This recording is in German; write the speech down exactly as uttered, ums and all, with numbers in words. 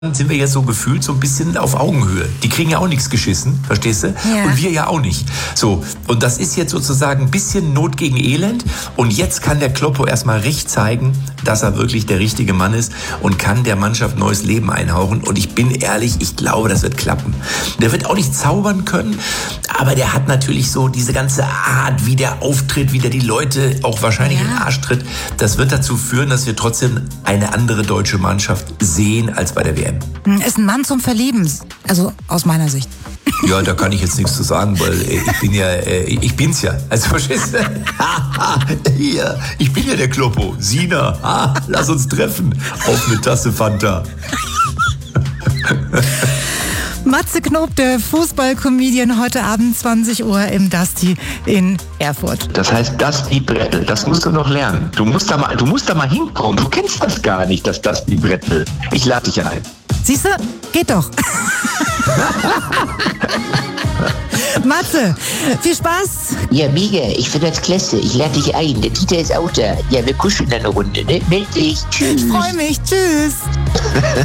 sind wir jetzt so gefühlt so ein bisschen auf Augenhöhe. Die kriegen ja auch nichts geschissen, verstehst du? Ja. Und wir ja auch nicht. So, und das ist jetzt sozusagen ein bisschen Not gegen Elend. Und jetzt kann der Kloppo erstmal recht zeigen, dass er wirklich der richtige Mann ist und kann der Mannschaft neues Leben einhauchen. Und ich bin ehrlich, ich glaube, das wird klappen. Der wird auch nicht zaubern können, aber der hat natürlich so diese ganze Art, wie der auftritt, wie der die Leute auch wahrscheinlich Ja. in den Arsch tritt. Das wird dazu führen, dass wir trotzdem eine andere deutsche Mannschaft sehen als bei der W M. Ist ein Mann zum Verlieben, also aus meiner Sicht. Ja, da kann ich jetzt nichts zu sagen, weil äh, ich bin ja, äh, ich bin's ja. Also verstehst du? Hier, ich bin ja der Kloppo. Sina, ah, lass uns treffen auf eine Tasse Fanta. Matze Knob, der Fußball-Comedian, heute Abend zwanzig Uhr im Dusty in Erfurt. Das heißt, das die Brettel, das musst du noch lernen. Du musst da mal, du musst da mal hinkommen. Du kennst das gar nicht, dass das die Brettel. Ich lade dich ein. Siehst du? Geht doch. Matze, viel Spaß. Ja, mega. Ich finde das klasse. Ich lade dich ein. Der Dieter ist auch da. Ja, wir kuscheln dann eine Runde, ne? Meld dich. Tschüss. Ich freue mich. Tschüss.